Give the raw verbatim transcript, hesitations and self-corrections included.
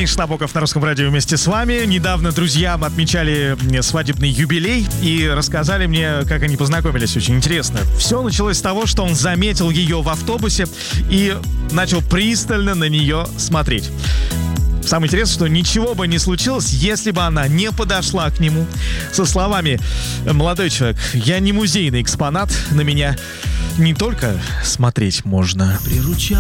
Миша Набоков на Русском радио вместе с вами. Недавно друзьям отмечали свадебный юбилей и рассказали мне, как они познакомились. Очень интересно. Все началось с того, что он заметил ее в автобусе и начал пристально на нее смотреть. Самое интересное, что ничего бы не случилось, если бы она не подошла к нему со словами: «Молодой человек, я не музейный экспонат, на меня не только смотреть можно».